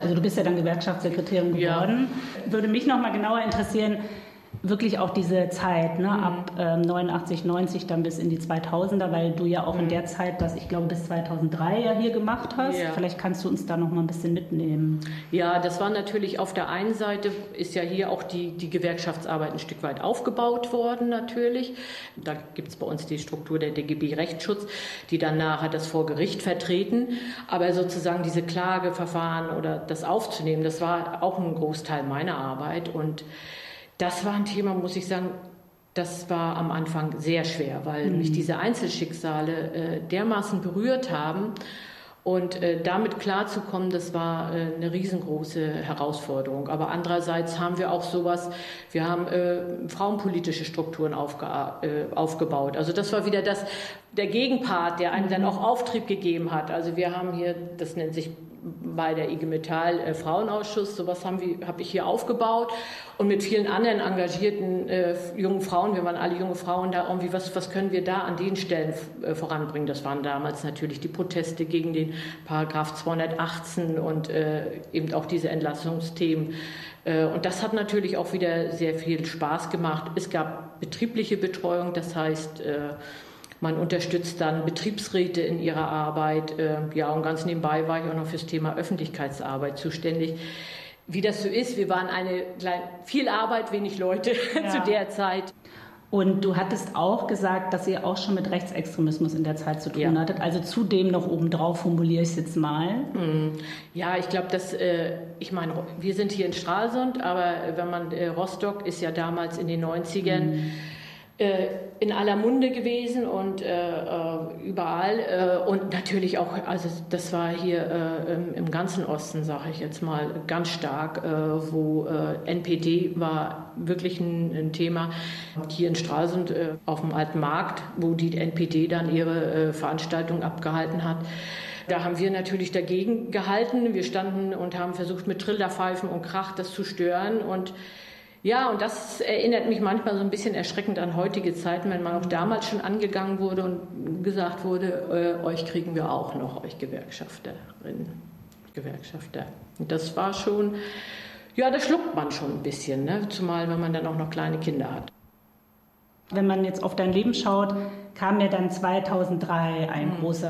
Also du bist ja dann Gewerkschaftssekretärin geworden. Ja. Würde mich noch mal genauer interessieren, wirklich auch diese Zeit, ne, ab 89, 90 dann bis in die 2000er, weil du ja auch in der Zeit, das ich glaube bis 2003 ja hier gemacht hast. Ja. Vielleicht kannst du uns da noch mal ein bisschen mitnehmen. Ja, das war natürlich auf der einen Seite, ist ja hier auch die Gewerkschaftsarbeit ein Stück weit aufgebaut worden natürlich. Da gibt es bei uns die Struktur der DGB Rechtsschutz, die dann nachher das vor Gericht vertreten. Aber sozusagen diese Klageverfahren oder das aufzunehmen, das war auch ein Großteil meiner Arbeit. Und das war ein Thema, muss ich sagen, das war am Anfang sehr schwer, weil mich diese Einzelschicksale dermaßen berührt haben. Und damit klarzukommen, das war eine riesengroße Herausforderung. Aber andererseits haben wir auch sowas, wir haben frauenpolitische Strukturen aufgebaut. Also das war wieder der Gegenpart, der einem dann auch Auftrieb gegeben hat. Also wir haben hier, das nennt sich bei der IG Metall Frauenausschuss, sowas habe ich hier aufgebaut und mit vielen anderen engagierten jungen Frauen, wir waren alle junge Frauen da, irgendwie was können wir da an den Stellen voranbringen. Das waren damals natürlich die Proteste gegen den Paragraph 218 und eben auch diese Entlassungsthemen. Und das hat natürlich auch wieder sehr viel Spaß gemacht. Es gab betriebliche Betreuung, das heißt, man unterstützt dann Betriebsräte in ihrer Arbeit. Ja, und ganz nebenbei war ich auch noch fürs Thema Öffentlichkeitsarbeit zuständig. Wie das so ist, wir waren viel Arbeit, wenig Leute zu der Zeit. Und du hattest auch gesagt, dass ihr auch schon mit Rechtsextremismus in der Zeit zu tun hattet. Also zudem noch obendrauf formuliere ich es jetzt mal. Ja, ich glaube, ich meine, wir sind hier in Stralsund, aber wenn man, Rostock ist ja damals in den 90ern in aller Munde gewesen und überall und natürlich auch, also das war hier im ganzen Osten, sage ich jetzt mal, ganz stark, wo NPD war wirklich ein Thema. Hier in Stralsund auf dem Alten Markt, wo die NPD dann ihre Veranstaltung abgehalten hat. Da haben wir natürlich dagegen gehalten. Wir standen und haben versucht, mit Trillerpfeifen und Krach das zu stören. Und ja, und das erinnert mich manchmal so ein bisschen erschreckend an heutige Zeiten, wenn man auch damals schon angegangen wurde und gesagt wurde, euch kriegen wir auch noch, euch Gewerkschafterinnen, Gewerkschafter. Und das war schon, ja, das schluckt man schon ein bisschen, ne? Zumal wenn man dann auch noch kleine Kinder hat. Wenn man jetzt auf dein Leben schaut, kam ja dann 2003 eine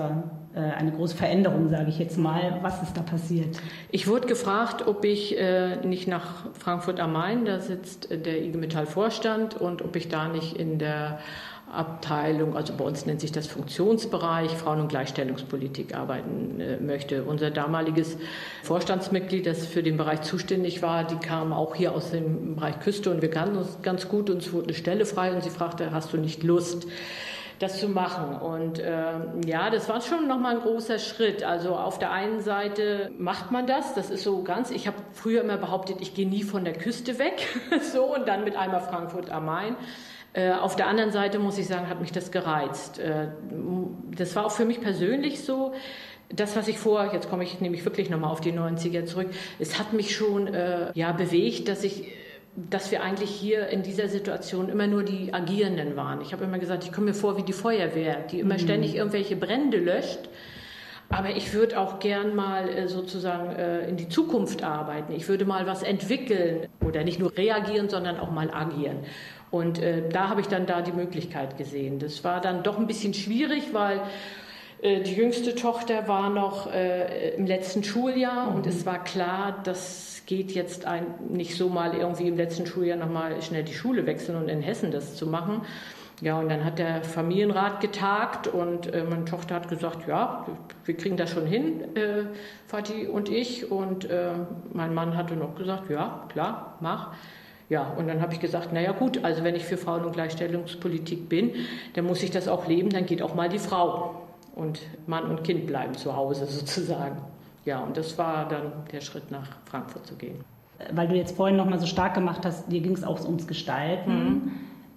große Veränderung, sage ich jetzt mal. Was ist da passiert? Ich wurde gefragt, ob ich nicht nach Frankfurt am Main, da sitzt der IG Metall Vorstand, und ob ich da nicht in der Abteilung, also bei uns nennt sich das Funktionsbereich, Frauen- und Gleichstellungspolitik arbeiten möchte. Unser damaliges Vorstandsmitglied, das für den Bereich zuständig war, die kam auch hier aus dem Bereich Küste und wir kannten uns ganz gut, uns wurde eine Stelle frei und sie fragte, hast du nicht Lust, das zu machen? Und ja, das war schon nochmal ein großer Schritt. Also auf der einen Seite macht man das ist so ganz, ich habe früher immer behauptet, ich gehe nie von der Küste weg, so, und dann mit einmal Frankfurt am Main. Auf der anderen Seite muss ich sagen, hat mich das gereizt. Das war auch für mich persönlich so. Das, was ich jetzt komme ich nämlich wirklich nochmal auf die 90er zurück, es hat mich schon bewegt, dass wir eigentlich hier in dieser Situation immer nur die Agierenden waren. Ich habe immer gesagt, ich komme mir vor wie die Feuerwehr, die immer ständig irgendwelche Brände löscht. Aber ich würde auch gern mal sozusagen in die Zukunft arbeiten. Ich würde mal was entwickeln oder nicht nur reagieren, sondern auch mal agieren. Und da habe ich dann die Möglichkeit gesehen. Das war dann doch ein bisschen schwierig, weil die jüngste Tochter war noch im letzten Schuljahr und es war klar, das geht jetzt nicht so mal irgendwie im letzten Schuljahr nochmal schnell die Schule wechseln und in Hessen das zu machen. Ja, und dann hat der Familienrat getagt und meine Tochter hat gesagt, ja, wir kriegen das schon hin, Vati und ich. Und mein Mann hatte noch gesagt, ja, klar, mach. Ja, und dann habe ich gesagt, naja gut, also wenn ich für Frauen- und Gleichstellungspolitik bin, dann muss ich das auch leben, dann geht auch mal die Frau. Und Mann und Kind bleiben zu Hause sozusagen. Ja, und das war dann der Schritt, nach Frankfurt zu gehen. Weil du jetzt vorhin noch mal so stark gemacht hast, dir ging es auch ums Gestalten.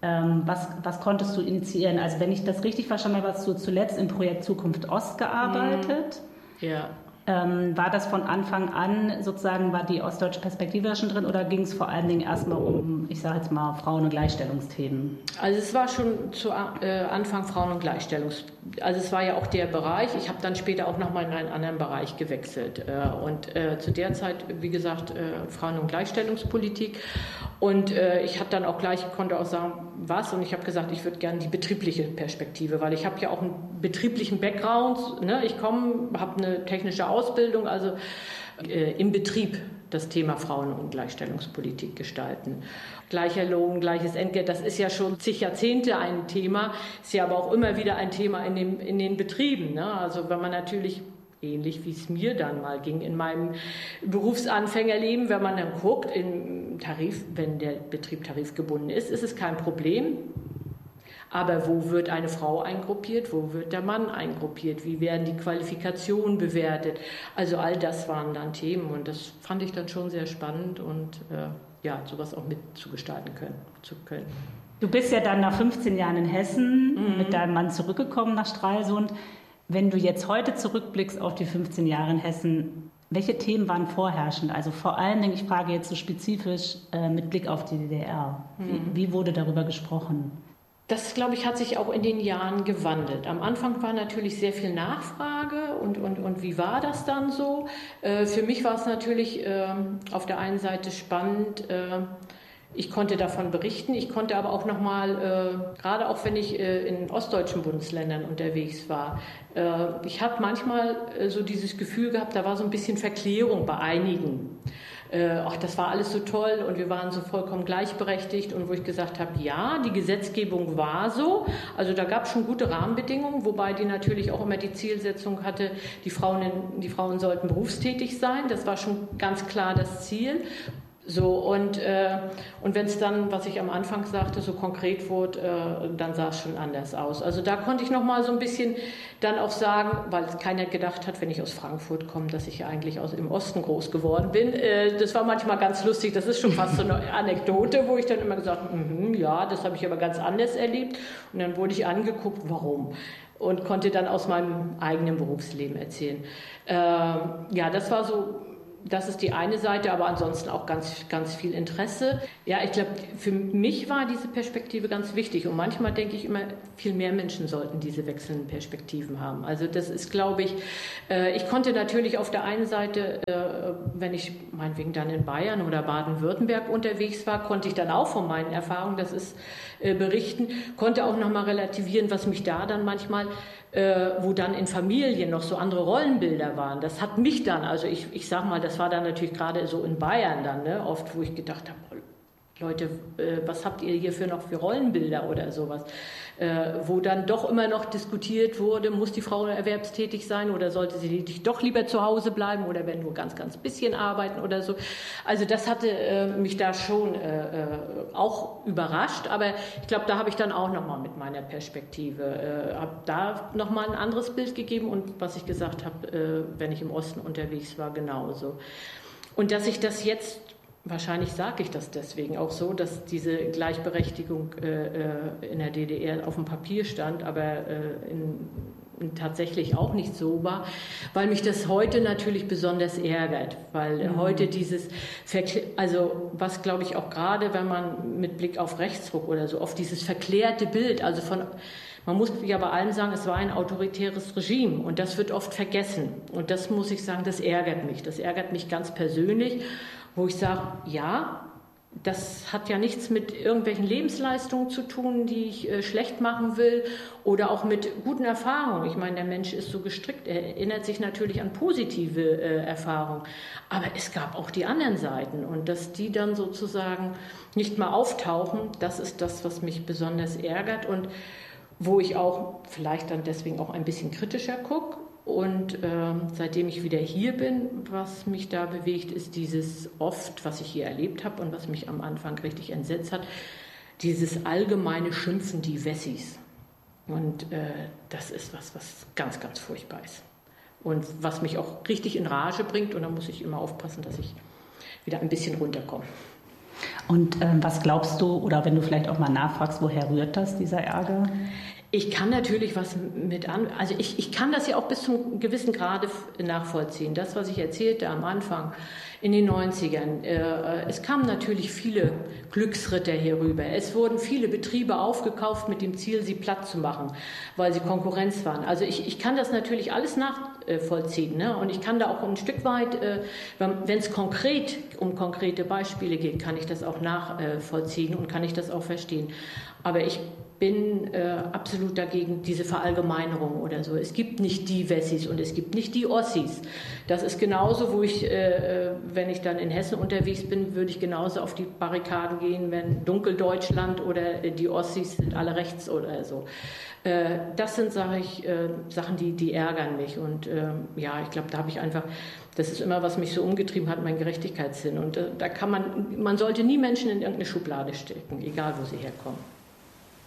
Was konntest du initiieren? Also wenn ich das richtig verstanden habe, hast du zuletzt im Projekt Zukunft Ost gearbeitet. Ja. War das von Anfang an sozusagen, war die ostdeutsche Perspektive schon drin oder ging es vor allen Dingen erstmal um, ich sage jetzt mal, Frauen- und Gleichstellungsthemen? Also es war schon zu Anfang Frauen- und Gleichstellungsthemen. Also es war ja auch der Bereich, ich habe dann später auch nochmal in einen anderen Bereich gewechselt. Und zu der Zeit, wie gesagt, Frauen- und Gleichstellungspolitik. Und ich hatte dann auch gleich, konnte auch sagen, was. Und ich habe gesagt, ich würde gerne die betriebliche Perspektive, weil ich habe ja auch einen betrieblichen Background. Ne? Ich habe eine technische Ausbildung, also im Betrieb das Thema Frauen- und Gleichstellungspolitik gestalten. Gleicher Lohn, gleiches Entgelt, das ist ja schon zig Jahrzehnte ein Thema, ist ja aber auch immer wieder ein Thema in den Betrieben. Ne? Also wenn man natürlich, ähnlich wie es mir dann mal ging in meinem Berufsanfängerleben, wenn man dann guckt, im Tarif, wenn der Betrieb tarifgebunden ist, ist es kein Problem. Aber wo wird eine Frau eingruppiert, wo wird der Mann eingruppiert, wie werden die Qualifikationen bewertet? Also all das waren dann Themen und das fand ich dann schon sehr spannend und sowas auch mitzugestalten zu können. Du bist ja dann nach 15 Jahren in Hessen mit deinem Mann zurückgekommen nach Stralsund. Wenn du jetzt heute zurückblickst auf die 15 Jahre in Hessen, welche Themen waren vorherrschend? Also vor allen Dingen, ich frage jetzt so spezifisch mit Blick auf die DDR. Wie wurde darüber gesprochen? Das, glaube ich, hat sich auch in den Jahren gewandelt. Am Anfang war natürlich sehr viel Nachfrage und wie war das dann so? Für mich war es natürlich auf der einen Seite spannend. Ich konnte davon berichten. Ich konnte aber auch nochmal, gerade auch wenn ich in ostdeutschen Bundesländern unterwegs war, ich habe manchmal so dieses Gefühl gehabt, da war so ein bisschen Verklärung bei einigen. Das war alles so toll und wir waren so vollkommen gleichberechtigt und wo ich gesagt habe, ja, die Gesetzgebung war so, also da gab es schon gute Rahmenbedingungen, wobei die natürlich auch immer die Zielsetzung hatte, die Frauen sollten berufstätig sein, das war schon ganz klar das Ziel. So, und wenn es dann, was ich am Anfang sagte, so konkret wurde, dann sah es schon anders aus. Also da konnte ich noch mal so ein bisschen dann auch sagen, weil keiner gedacht hat, wenn ich aus Frankfurt komme, dass ich ja eigentlich im Osten groß geworden bin. Das war manchmal ganz lustig, das ist schon fast so eine Anekdote, wo ich dann immer gesagt habe, ja, das habe ich aber ganz anders erlebt. Und dann wurde ich angeguckt, warum? Und konnte dann aus meinem eigenen Berufsleben erzählen. Das war so... Das ist die eine Seite, aber ansonsten auch ganz, ganz viel Interesse. Ja, ich glaube, für mich war diese Perspektive ganz wichtig. Und manchmal denke ich immer, viel mehr Menschen sollten diese wechselnden Perspektiven haben. Also das ist, glaube ich, ich konnte natürlich auf der einen Seite, wenn ich meinetwegen dann in Bayern oder Baden-Württemberg unterwegs war, konnte ich dann auch von meinen Erfahrungen, das ist berichten, konnte auch nochmal relativieren, was mich da dann manchmal wo dann in Familien noch so andere Rollenbilder waren. Das hat mich dann, also ich sag mal, das war dann natürlich gerade so in Bayern dann, ne, oft, wo ich gedacht habe, Leute, was habt ihr hier für Rollenbilder oder sowas? Wo dann doch immer noch diskutiert wurde, muss die Frau erwerbstätig sein oder sollte sie doch lieber zu Hause bleiben oder wenn nur ganz, ganz bisschen arbeiten oder so. Also das hatte mich da schon auch überrascht, aber ich glaube, da habe ich dann auch nochmal mit meiner Perspektive, habe da nochmal ein anderes Bild gegeben und was ich gesagt habe, wenn ich im Osten unterwegs war, genauso. Und dass ich das jetzt wahrscheinlich sage ich das deswegen auch so, dass diese Gleichberechtigung in der DDR auf dem Papier stand, aber tatsächlich auch nicht so war, weil mich das heute natürlich besonders ärgert, weil heute also was glaube ich auch gerade, wenn man mit Blick auf Rechtsruck oder so, auf dieses verklärte Bild, also man muss ja bei allem sagen, es war ein autoritäres Regime und das wird oft vergessen und das muss ich sagen, das ärgert mich ganz persönlich, wo ich sage, ja, das hat ja nichts mit irgendwelchen Lebensleistungen zu tun, die ich schlecht machen will oder auch mit guten Erfahrungen. Ich meine, der Mensch ist so gestrickt, er erinnert sich natürlich an positive Erfahrungen, aber es gab auch die anderen Seiten und dass die dann sozusagen nicht mal auftauchen, das ist das, was mich besonders ärgert und wo ich auch vielleicht dann deswegen auch ein bisschen kritischer gucke. Und seitdem ich wieder hier bin, was mich da bewegt, ist dieses oft, was ich hier erlebt habe und was mich am Anfang richtig entsetzt hat, dieses allgemeine Schimpfen, die Wessis. Und das ist was ganz, ganz furchtbar ist. Und was mich auch richtig in Rage bringt. Und da muss ich immer aufpassen, dass ich wieder ein bisschen runterkomme. Und was glaubst du, oder wenn du vielleicht auch mal nachfragst, woher rührt das, dieser Ärger? Ich kann natürlich was also ich kann das ja auch bis zum gewissen Grade nachvollziehen. Das, was ich erzählte am Anfang in den 90ern, es kamen natürlich viele Glücksritter hier rüber. Es wurden viele Betriebe aufgekauft mit dem Ziel, sie platt zu machen, weil sie Konkurrenz waren. Also ich kann das natürlich alles nachvollziehen, ne? Und ich kann da auch ein Stück weit, wenn es konkret um konkrete Beispiele geht, kann ich das auch nachvollziehen und kann ich das auch verstehen. Aber ich bin absolut dagegen, diese Verallgemeinerung oder so. Es gibt nicht die Wessis und es gibt nicht die Ossis. Das ist genauso, wo ich, wenn ich dann in Hessen unterwegs bin, würde ich genauso auf die Barrikaden gehen, wenn Dunkeldeutschland oder die Ossis sind alle rechts oder so. Das sind, sage ich, Sachen, die ärgern mich. Und ja, ich glaube, da habe ich einfach, das ist immer, was mich so umgetrieben hat, mein Gerechtigkeitssinn. Und da kann man sollte nie Menschen in irgendeine Schublade stecken, egal wo sie herkommen.